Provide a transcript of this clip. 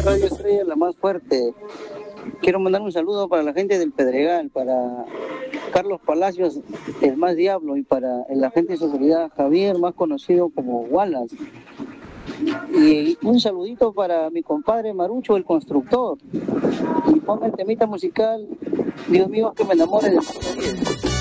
Radio Estrella, la más fuerte. Quiero mandar un saludo para la gente del Pedregal, para Carlos Palacios, el más diablo, y para el agente de seguridad Javier, más conocido como Wallace. Y un saludito para mi compadre Marucho, el constructor. Y ponga el temita musical, Dios mío, que me enamore de ti.